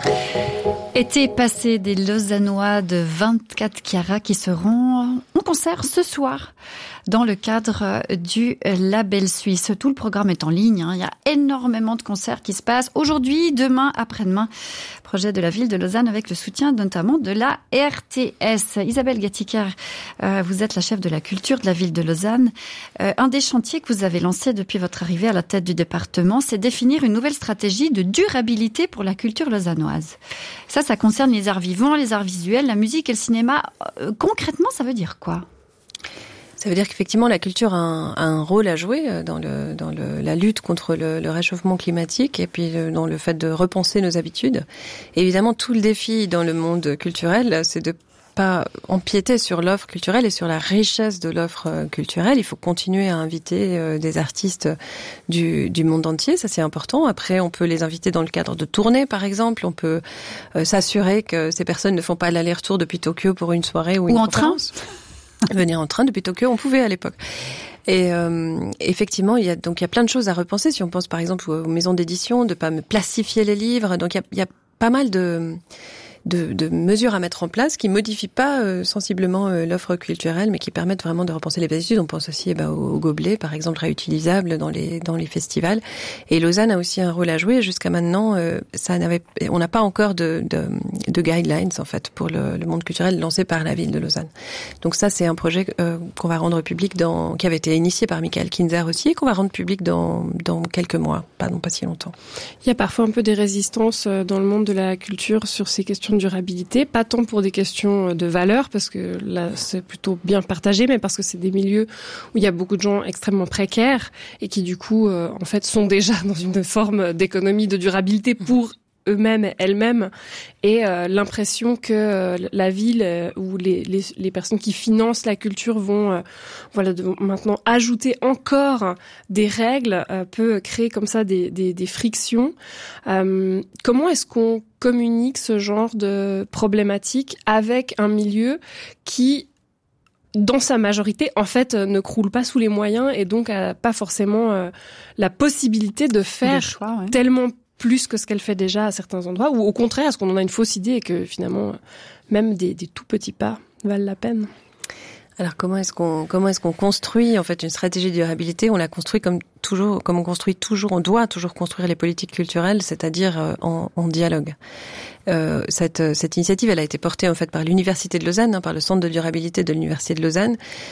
Été passé des Lausannois de 24 carats qui seront en concert ce soir dans le cadre du Label Suisse. Tout le programme est en ligne. Il y a énormément de concerts qui se passent aujourd'hui, demain, après-demain. Projet de la ville de Lausanne avec le soutien notamment de la RTS. Isabelle Gattiker, vous êtes la chef de la culture de la ville de Lausanne. Un des chantiers que vous avez lancé depuis votre arrivée à la tête du département, c'est définir une nouvelle stratégie de durabilité pour la culture lausannoise. Ça concerne les arts vivants, les arts visuels, la musique et le cinéma. Concrètement, ça veut dire quoi ? Ça veut dire qu'effectivement, la culture a un rôle à jouer dans la lutte contre le réchauffement climatique et puis dans le fait de repenser nos habitudes. Et évidemment, tout le défi dans le monde culturel, c'est de pas empiéter sur l'offre culturelle et sur la richesse de l'offre culturelle. Il faut continuer à inviter des artistes du monde entier, ça c'est important. Après, on peut les inviter dans le cadre de tournées, par exemple. On peut s'assurer que ces personnes ne font pas l'aller-retour depuis Tokyo pour une soirée ou une conférence. Venir en train depuis Tokyo, on pouvait à l'époque. Et effectivement, il y a plein de choses à repenser. Si on pense par exemple aux maisons d'édition, de pas me plastifier les livres. Donc il y a pas mal de mesures à mettre en place qui modifient pas sensiblement l'offre culturelle, mais qui permettent vraiment de repenser les habitudes. On pense aussi aux gobelets, par exemple, réutilisables dans les festivals. Et Lausanne a aussi un rôle à jouer. Jusqu'à maintenant, on n'a pas encore de guidelines en fait pour le monde culturel lancé par la ville de Lausanne. Donc ça, c'est un projet qu'on va rendre public qui avait été initié par Michael Kinzer aussi, et qu'on va rendre public dans quelques mois, pas si longtemps. Il y a parfois un peu des résistances dans le monde de la culture sur ces questions de durabilité, pas tant pour des questions de valeur, parce que là c'est plutôt bien partagé, mais parce que c'est des milieux où il y a beaucoup de gens extrêmement précaires et qui du coup en fait sont déjà dans une forme d'économie de durabilité pour eux-mêmes, elles-mêmes, et l'impression que la ville ou les personnes qui financent la culture vont maintenant ajouter encore des règles peut créer comme ça des frictions. Comment est-ce qu'on communique ce genre de problématique avec un milieu qui, dans sa majorité, en fait, ne croule pas sous les moyens et donc a pas forcément la possibilité de faire tellement plus que ce qu'elle fait déjà à certains endroits, ou au contraire, est-ce qu'on en a une fausse idée et que finalement, même des tout petits pas valent la peine ? Alors comment est-ce qu'on construit en fait une stratégie de durabilité ? On la construit comme on construit toujours, on doit toujours construire les politiques culturelles, c'est-à-dire en dialogue. Cette initiative, elle a été portée en fait par l'Université de Lausanne, par le Centre de durabilité de l'Université de Lausanne,